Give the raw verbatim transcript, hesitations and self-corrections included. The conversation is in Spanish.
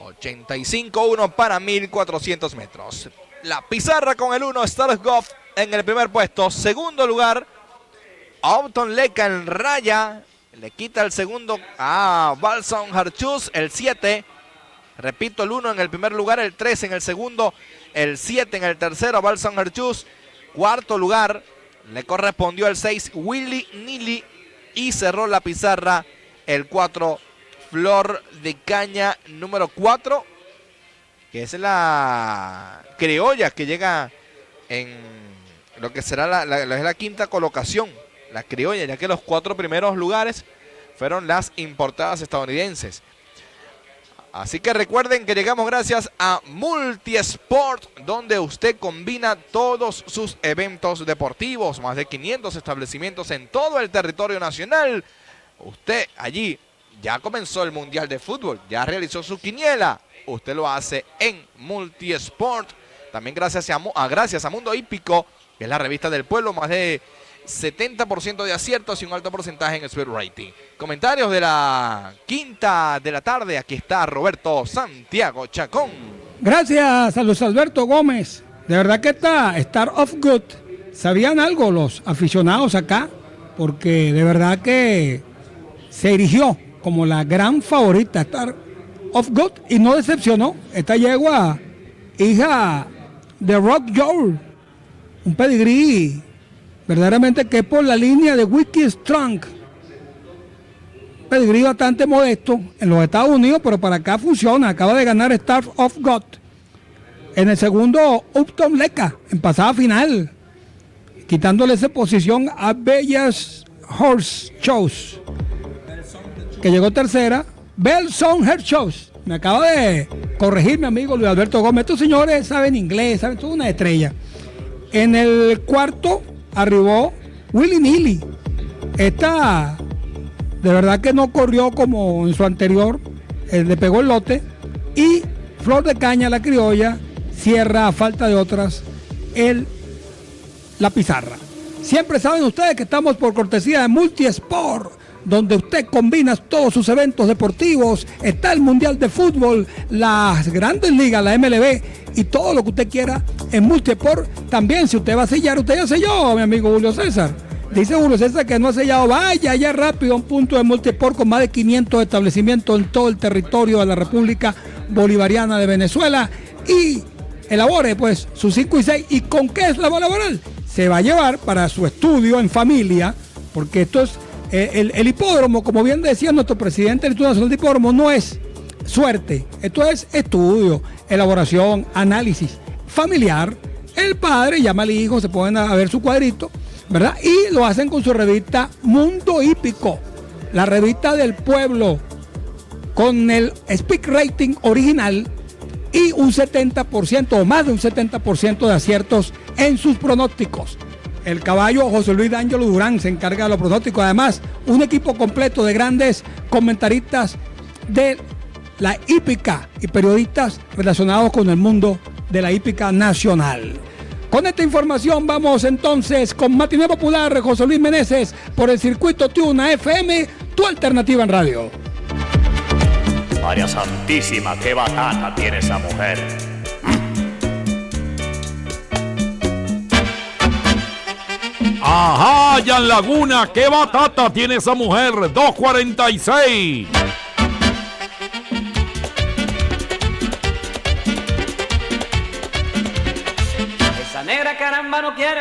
ochenta y cinco uno para mil cuatrocientos metros. La pizarra con el uno, Stars Goff en el primer puesto. Segundo lugar, Upton Leka en raya. Le quita el segundo a Balson Harchus, el siete. Repito, el uno en el primer lugar, el tres en el segundo, el siete en el tercero, Balson Harchus. Cuarto lugar, le correspondió el seis, Willy Nili. Y cerró la pizarra el cuatro, Flor de Caña número cuatro, que es la criolla que llega en lo que será la, la, la, la quinta colocación. La criolla, ya que los cuatro primeros lugares fueron las importadas estadounidenses. Así que recuerden que llegamos gracias a Multisport, donde usted combina todos sus eventos deportivos. Más de quinientos establecimientos en todo el territorio nacional. Usted allí ya comenzó el Mundial de Fútbol, ya realizó su quiniela. Usted lo hace en Multisport. También gracias a, a, gracias a Mundo Hípico, que es la revista del pueblo. Más de setenta por ciento de aciertos y un alto porcentaje en Speed Rating. Comentarios de la quinta de la tarde. Aquí está Roberto Santiago Chacón. Gracias a Luis Alberto Gómez. De verdad que está Star of Good. ¿Sabían algo los aficionados acá? Porque de verdad que se erigió como la gran favorita Star of Good y no decepcionó. Esta yegua, hija de Rock Joel, un pedigrí verdaderamente que es por la línea de Whisky Strong. Pedigrí bastante modesto en los Estados Unidos, pero para acá funciona. Acaba de ganar Star of God. En el segundo, Upton Leka, en pasada final, quitándole esa posición a Bellas Horse Shows, que llegó tercera. Belson Her Shows. Me acaba de corregir mi amigo Luis Alberto Gómez. Estos señores saben inglés, saben, son una estrella. En el cuarto arribó Willy Nili. Esta de verdad que no corrió como en su anterior, eh, le pegó el lote. Y Flor de Caña, la criolla, cierra a falta de otras el, la pizarra. Siempre saben ustedes que estamos por cortesía de Multisport, donde usted combina todos sus eventos deportivos. Está el Mundial de Fútbol, las grandes ligas, la M L B y todo lo que usted quiera en Multisport. También, si usted va a sellar, usted ya selló, mi amigo Julio César. Dice Julio César que no ha sellado. Vaya ya rápido a un punto de Multisport con más de quinientos establecimientos en todo el territorio de la República Bolivariana de Venezuela. Y elabore pues sus cinco y seis. ¿Y con qué es la va a elaborar? Se va a llevar para su estudio en familia, porque esto es eh, el, el hipódromo, como bien decía nuestro presidente del Instituto Nacional de Hipódromo, no es suerte, esto es estudio, elaboración, análisis familiar. El padre llama al hijo, se ponen a ver su cuadrito, ¿verdad? Y lo hacen con su revista Mundo Hípico, la revista del pueblo, con el Speak Rating original y un setenta por ciento o más de un setenta por ciento de aciertos en sus pronósticos. El caballo José Luis D'Angelo Durán se encarga de los pronósticos. Además, un equipo completo de grandes comentaristas de la hípica y periodistas relacionados con el mundo de la hípica nacional. Con esta información vamos entonces con Matiné Popular, José Luis Meneses, por el circuito Tuna F M, tu alternativa en radio. María Santísima, qué batata tiene esa mujer. Ajá, Jan Laguna, qué batata tiene esa mujer. dos cuarenta y seis. Esa negra caramba no quiere